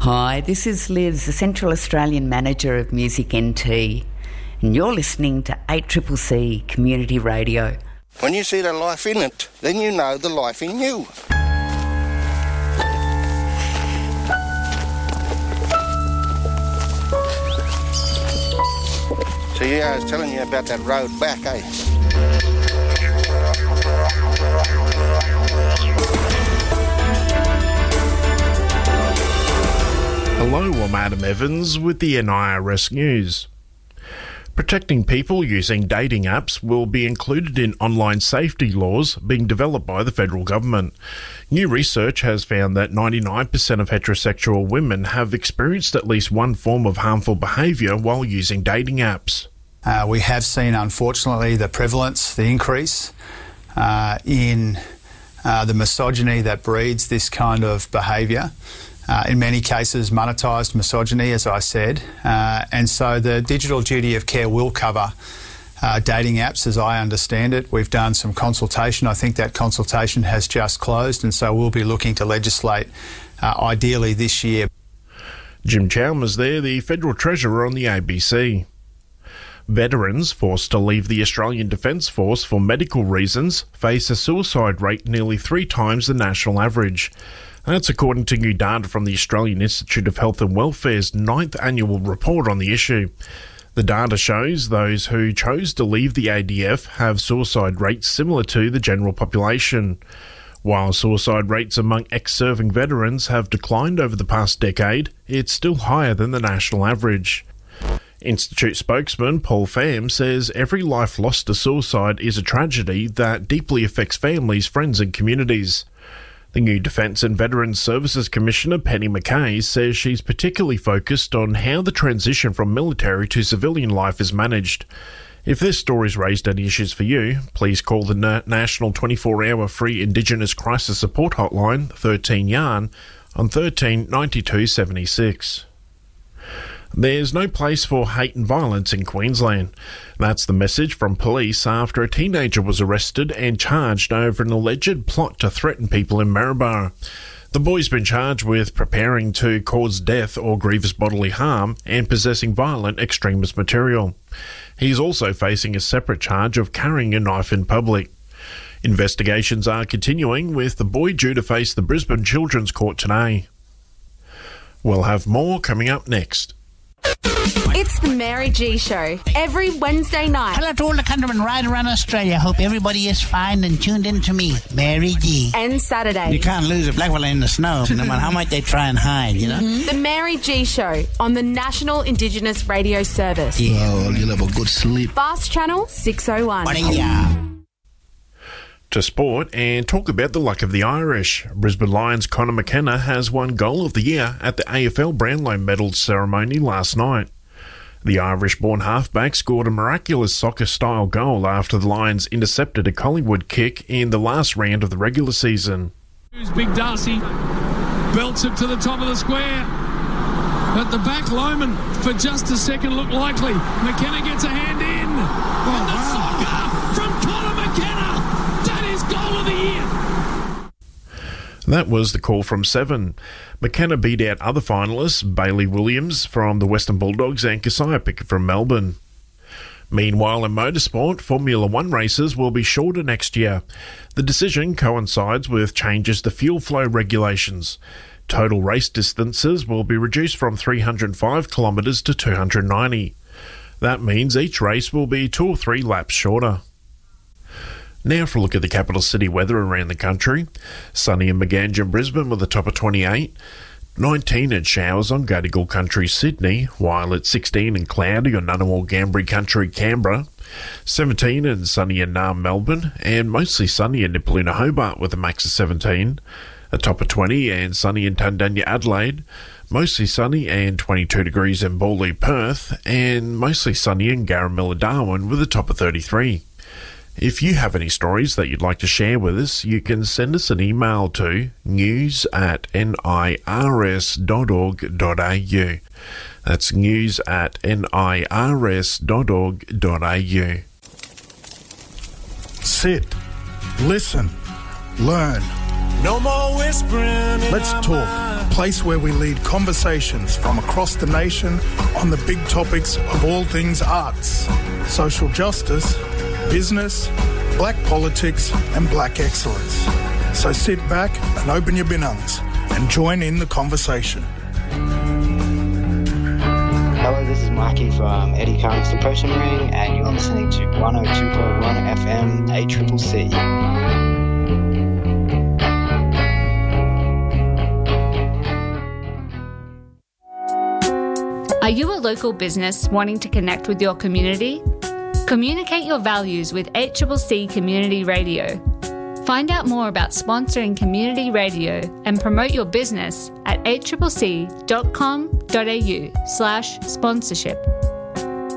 Hi, this is Liz, the Central Australian Manager of Music NT, and you're listening to 8CCC Community Radio. When you see the life in it, then you know the life in you. So yeah, I was telling you about that road back, eh? Hello, I'm Adam Evans with the NIRS News. Protecting people using dating apps will be included in online safety laws being developed by the federal government. New research has found that 99% of heterosexual women have experienced at least one form of harmful behaviour while using dating apps. We have seen, unfortunately, the prevalence, the increase in the misogyny that breeds this kind of behaviour. In many cases, monetised misogyny, as I said. And so the digital duty of care will cover dating apps, as I understand it. We've done some consultation. I think that consultation has just closed, and so we'll be looking to legislate ideally this year. Jim Chalmers there, the Federal Treasurer on the ABC. Veterans forced to leave the Australian Defence Force for medical reasons face a suicide rate nearly 3 times the national average. That's according to new data from the Australian Institute of Health and Welfare's 9th annual report on the issue. The data shows those who chose to leave the ADF have suicide rates similar to the general population. While suicide rates among ex-serving veterans have declined over the past decade, it's still higher than the national average. Institute spokesman Paul Pham says every life lost to suicide is a tragedy that deeply affects families, friends and communities. The new Defence and Veterans Services Commissioner Penny McKay says she's particularly focused on how the transition from military to civilian life is managed. If this story's raised any issues for you, please call the National 24-hour free Indigenous Crisis Support Hotline 13 Yarn on 13 92 76. There's no place for hate and violence in Queensland. That's the message from police after a teenager was arrested and charged over an alleged plot to threaten people in Maryborough. The boy's been charged with preparing to cause death or grievous bodily harm and possessing violent extremist material. He's also facing a separate charge of carrying a knife in public. Investigations are continuing, with the boy due to face the Brisbane Children's Court today. We'll have more coming up next. It's the Mary G Show, every Wednesday night. Hello to all the countrymen right around Australia. Hope everybody is fine and tuned in to me, Mary G. And Saturday. You can't lose a black fella in the snow, no matter how much they try and hide, you know? The Mary G Show on the National Indigenous Radio Service. Yeah. Oh, you'll have a good sleep. Fast Channel 601. To sport and talk about the luck of the Irish. Brisbane Lions Conor McKenna has won Goal of the Year at the AFL Brownlow Medal ceremony last night. The Irish-born halfback scored a miraculous soccer-style goal after the Lions intercepted a Collingwood kick in the last round of the regular season. Big Darcy belts it to the top of the square. At the back, Lohman for just a second looked likely. McKenna gets a hand in. And the soccer from Conor McKenna. Goal of the year. That was the call from 7. McKenna beat out other finalists, Bailey Williams from the Western Bulldogs and Keziah Pickett from Melbourne. Meanwhile, in motorsport, Formula 1 races will be shorter next year. The decision coincides with changes to fuel flow regulations. Total race distances will be reduced from 305 kilometres to 290. That means each race will be 2 or 3 laps shorter. Now for a look at the capital city weather around the country. Sunny in Maganja, Brisbane with a top of 28. 19 and showers on Gadigal Country, Sydney, while it's 16 and cloudy on Ngunnawal Gambri Country, Canberra. 17 and sunny in Naarm, Melbourne, and mostly sunny in Nipaluna, Hobart with a max of 17. A top of 20 and sunny in Tundanya, Adelaide. Mostly sunny and 22 degrees in Bawley, Perth, and mostly sunny in Garamilla, Darwin with a top of 33. If you have any stories that you'd like to share with us, you can send us an email to news@nirs.org.au. That's news@nirs.org.au. Sit, listen, learn. No more whispering. Let's talk place where we lead conversations from across the nation on the big topics of all things arts, social justice, business, black politics and black excellence. So sit back and open your binungs and join in the conversation. Hello, this is Mikey from Eddie Current's Depression Ring, and you're listening to 102.1 FM ACCC. Are you a local business wanting to connect with your community? Communicate your values with ACCC Community Radio. Find out more about sponsoring community radio and promote your business at accc.com.au/sponsorship.